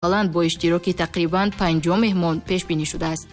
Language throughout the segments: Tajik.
با اشتراک تقریباً 50 مهمان پیش بینی شده است.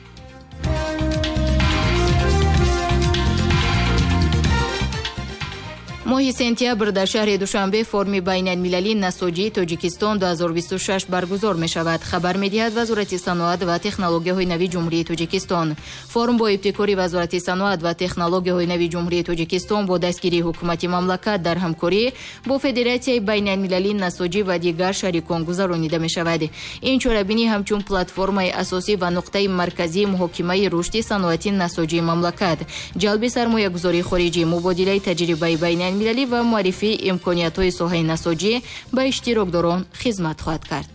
ماه سپتامبر در شهر دوشنبه فورم بین‌المللی نساجی تاجیکستان 2026 برگزار می شود. خبر می دهد وزارت صنعت و تکنولوژی نوین جمهوری تاجیکستان. فورم با ابتکار وزارت صنعت و تکنولوژی نوین جمهوری تاجیکستان با دستگیری حکومت مملکت در همکاری با فدراسیون بین‌المللی نساجی و دیگر شریکان گذرانیده می شود. این چاره‌بینی همچون پلتفرم‌های اساسی و نقطه مرکزی محاکمه رشد صنعتی نساجی مملکت، جلب سرمایه‌گذاری خارجی، مبادله تجربه بین المللی و معرفی امکانیت‌های ساحه نساجی به اشتراکداران خدمت خواهد کرد.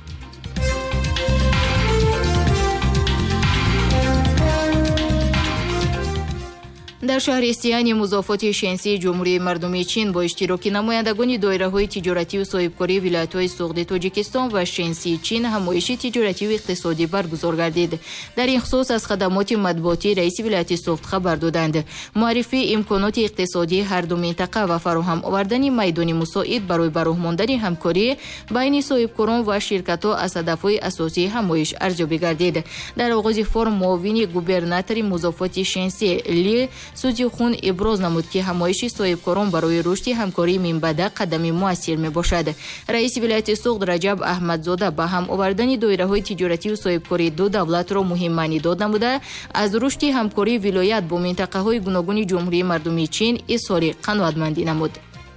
در شهر سیانی مضافات شنسی جمهوری مردمی چین با اشتراک نمایندگان دایره‌های تجارتی و صاحبکاری ولایت‌های سوغد تاجیکستان و شنسی چین همایش تجارتی و اقتصادی برگزار گردید. در این خصوص از خدمات مطبوعاتی رئیس ولایت سوغد خبر دادند. معرفی امکانات اقتصادی هر دو منطقه و فراهم آوردن میدان مساعد برای بروماندن همکاری بین صاحبکاران و شرکت‌ها از هدف‌های اساسی همایش ارزیابی گردید. در آغاز فورم معاون گوبرناتور مضافات شنسی لی سوزیخون ابراز نمود که همایش صاحبکاران برای رشد همکاری منبع قدمی موثر می باشد. رئیس ولایت سوغد رجب احمدزاده به هم آوردن دایره‌های تجارتی و صاحبکاری دو دولت را مهم معنی داد نموده از رشد همکاری ولایت با منطقه‌های گوناگون جمهوری مردمی چین اظهار قناعتمندی نمود.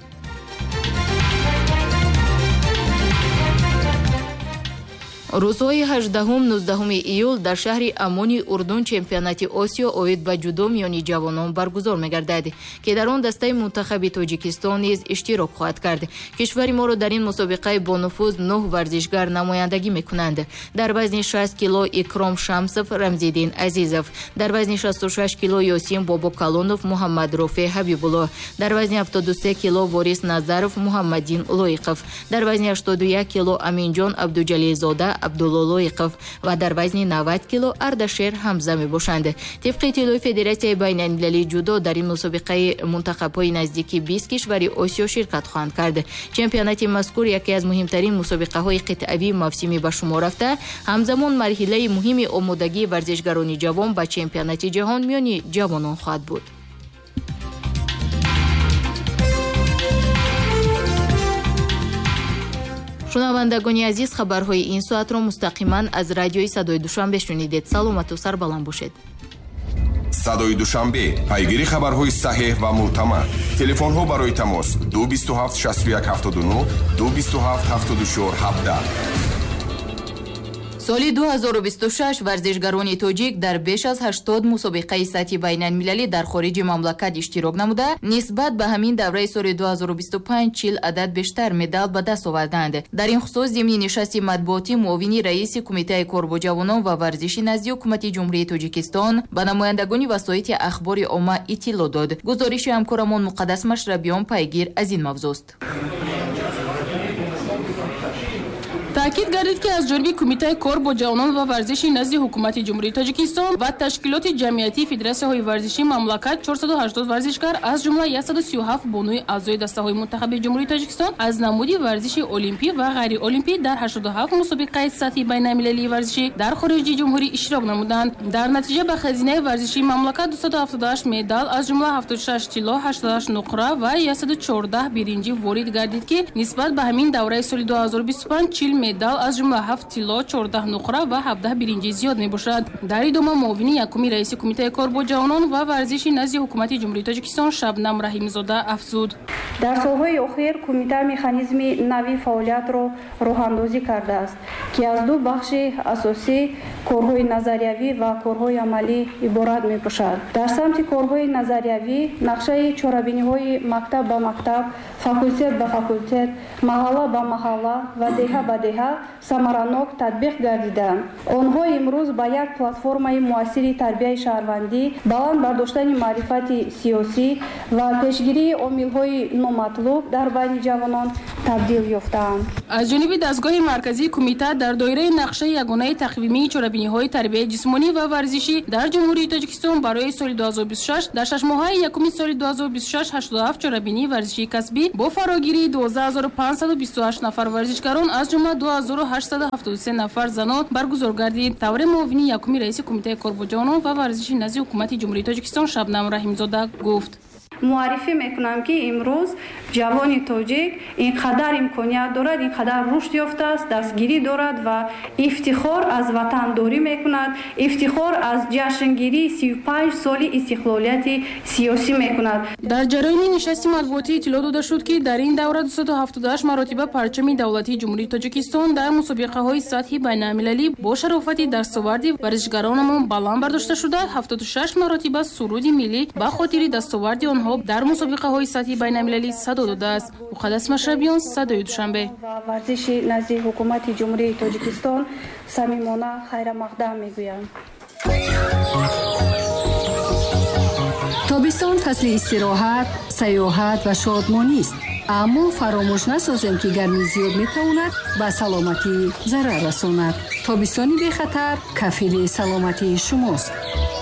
روزهای 18-19 ایول در شهر امانی اردن چمپیونات آسیا اوید به جودو میانی جوانان برگزار می‌گردد که در آن دسته منتخب تاجیکستان نیز اشتراک خواهد کرد. کشور ما را در این مسابقه با نفوذ 9 ورزشگر نمایندگی می‌کنند. در وزن 60 کیلو اکرام شمسов رمزیدین عزیزов، در وزن 66 کیلو یاسین بابا کالونов محمد رافع حبیب‌الله، در وزن 73 کیلو واریس نظرов محمدین لایقов، در وزن 81 کیلو امینجان عبدالجلیل زاده عبدالله لایقов و در وزن 90 کیلو اردشیر حمزه می باشند. طبق اطلاع فدراسیون بین‌المللی جودو در این مسابقه منتخب‌های نزدیکی 20 کشور آسیا شرکت خواهند کرد. چمپیونات مذکور یکی از مهمترین مسابقه‌های قطعی موسمی به شمار رفته، همزمان مرحله مهم آمادگی ورزشگران جوان به چمپیونات جهان میان جوانان خواهد بود. شنوندگان عزیز، خبرهای این ساعت را مستقیما از رادیوی صدای دوشنبه شنیدید. سلامت و سربلند باشید. صدای دوشنبه، پیگیری خبرهای صحیح و معتبر. تلفن ها برای تماس 227 61 79 227 74 17. سال 2026 ورزشگران تاجیک در بیش از 80 مسابقه سطحی بین‌المللی در خارج مملکت اشتراک نموده، نسبت به همین دوره سال 2025 40 عدد بیشتر مدال به دست آوردند. در این خصوص ضمن نشست مطبوعاتی معاون رئیس کمیته کار با جوانان و ورزش نزد حکومت جمهوری تاجیکستان به نمایندگان وسایط اخبار عامه اطلاع داد. گزارش همکارمان مقدس مشربیان پیگیر از این موضوع است. تاکید گردید که از جانب کمیته کار با جوانان و ورزش نزد حکومت جمهوری تاجیکستان و تشکیلات جمعیتی فدراسیون های ورزشی مملکت 480 ورزشکار از جمله 137 بانوی اعضای دسته های منتخب جمهوری تاجیکستان از نمود ورزش المپی و غیر المپی در 87 مسابقه سطحی بین‌المللی ورزشی در خارج جمهوری اشتراک نمودند. در نتیجه به خزینه ورزشی مملکت 278 مدال از جمله 76 طلا، 88 نقره و 114 برنجی وارد گردید که نسبت به همین دوره سال 2025 40 مدال از جمله 7 طلا، 14 نقره و 17 برنجی زیاد می باشد. در ادامه معاون یکم رئیس کمیته کار با جوانان و ورزش نزد حکومت جمهوری تاجیکستان شبنم رحیم‌زاده افزود: در سالهای اخیر کمیته مکانیزم نوی فعالیت را راه‌اندازی کرده است که از دو بخش اساسی کارهای نظریوی و کارهای عملی عبارت می باشد. در سمت کارهای نظریوی نقشه چاره‌بینی‌های مکتب به مکتب، فاکولتت به فاکولتت، محله به محله و دهه به دهه ثمرانок تطبیق گردیدند. آنها امروز با یک پلتفرم موثر تربیت شهروندی، بلند برداشتن معرفت سیاسی و پیشگیری عامل‌های نامطلوب در بین جوانان تبدیل یافتند. از جانب دستگاه مرکزی کمیته در دایره نقشه یگانه تقویمی چاره‌بینی‌های تربیت جسمانی و ورزشی در جمهوری تاجیکستان برای سال 2026 در 6 ماه یکم سال 2026 87 چاره‌بینی ورزشی کسبی бо фарогирии 12528 нафар варзишгарон аз ҷумла 2873 нафар занон баргузор гардид. тавре муовини якуми раиси кумитаи кор бо ҷавонон ва варзиши назди ҳукумати ҷумҳурии Тоҷикистон Шабнам Раҳимзода гуфт: муаррифӣ мекунам ки имрӯз ҷавони тоҷик ин қадар имконият дорад, ин қадар рушд ёфтааст, дастгирӣ дорад ва ифтихор аз ватандорӣ мекунад, ифтихор аз ҷашнгирии 35 соли истиқлолияти сиёсӣ мекунад. дар ҷараёни нишасти матбуотӣ иттилоъ дода шуд ки дар ин давра 278 маротиба парчами давлатии ҷумҳурии Тоҷикистон дар мусобиқаҳои сатҳи байналмилалӣ бо шарофати дастоварди варзишгаронамон баланд бардошта шуда, 76 маротиба суруди миллӣ ба хотири дастоварди онҳо дар мусобиқаҳои сатҳи байналмилалӣ садо додааст. Муқаддас Машрабиён, Садои Душанбе. варзиши назди ҳукумати ҷумҳурии Тоҷикистон самимона хайрамақдам мегӯям. тобистон фасли истироҳат, саёҳат ва шодмонист. аммо фаромӯш насозем ки гармии зиёд метавонад ба саломатӣ зарар расонад. тобистони бехатар кафили саломатии шумост.